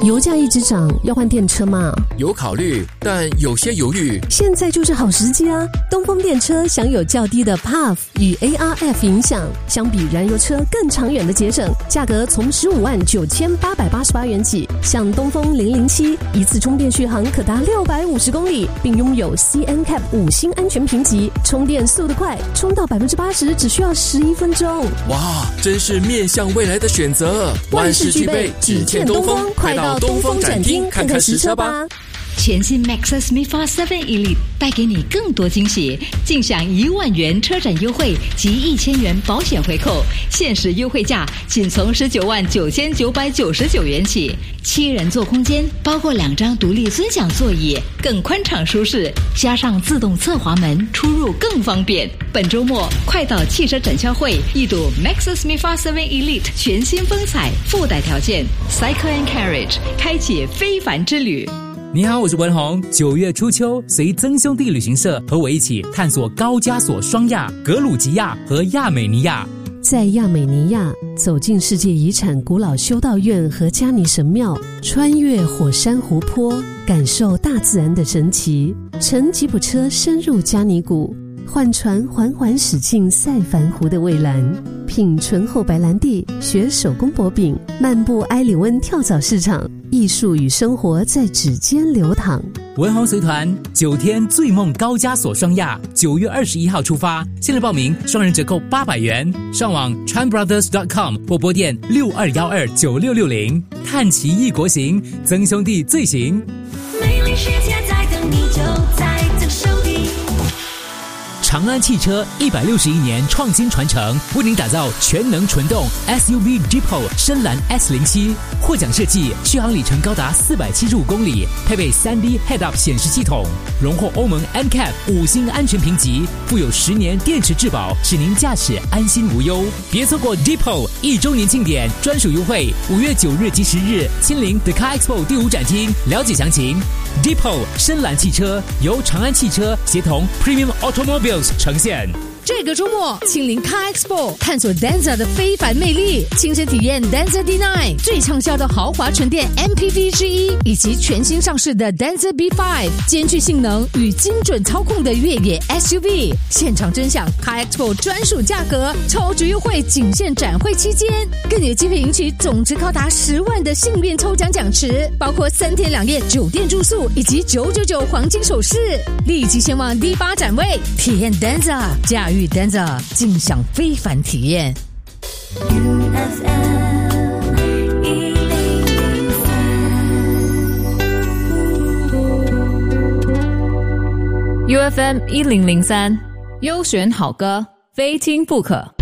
油价一直涨，要换电车吗？ 有考虑，但有些犹豫。 现在就是好时机啊！东风电车享有较低的 PAF 与 ARF 影响，相比燃油车更长远的节省，价格从159888元起。像东风007，一次充电续航可达650公里，并拥有 CNCAP 5星安全评级，充电速度快，充到80%只需要11分钟。 哇，真是面向未来的选择，万事俱备，只欠东风，快到东风展厅看看实车吧。 全新 Maxus MIFA 7 Elite 带给你更多惊喜，尽享1万元车展优惠及1000元保险回扣，限时优惠价仅从199999元起。7人座空间，包括2张独立尊享座椅，更宽敞舒适，加上自动侧滑门，出入更方便。本周末快到汽车展销会一睹 Maxus MIFA 7 Elite 全新风采，附带条件 Cycle and Carriage 开启非凡之旅。 你好，我是文宏。9月初秋，随曾兄弟旅行社和我一起探索高加索双亚、格鲁吉亚和亚美尼亚。 在亚美尼亚，走进世界遗产古老修道院和加尼神庙，穿越火山湖泊，感受大自然的神奇，乘吉普车深入加尼谷，换船缓缓驶进塞凡湖的蔚蓝，品醇厚白兰地，学手工薄饼，漫步埃里温跳蚤市场，艺术与生活在指尖流淌。 文宏随团9天醉梦高加索双亚，9月21号出发，现在报名双人折扣800元，上网 tranbrothers.com 或拨电62129660，探奇异国行，曾兄弟最行。 美丽世界在等你，就在曾兄弟。 长安汽车161年创新传承，为您打造全能纯动 SUV Deepo 深蓝 S07， 获奖设计，续航里程高达475公里，配备 3D Head-Up 显示系统，荣获欧盟 NCAP 5星安全评级，附有10年电池质保，使您驾驶安心无忧。别错过 Deepo 1周年庆典专属优惠，5月9日及10日亲临 The Car Expo 第5展厅，了解详情。Deepo 深蓝汽车由长安汽车协同 Premium Automobiles 呈现。 这个周末亲临 Car Expo， 探索 Denza 的非凡魅力，亲身体验 Denza D9 最畅销的豪华纯电 MPV 之一，以及全新上市的 Denza B5 兼具性能与精准操控的越野 SUV。现场真享 Car Expo 专属价格，超值优惠仅限展会期间，更有机会赢取总值高达10万的幸运抽奖奖池，包括3天2夜酒店住宿以及999黄金首饰。立即前往 D8 展位，体验 Denza， 驾驭Denza， 尽享非凡体验。 UFM 1003，优选好歌，非听不可。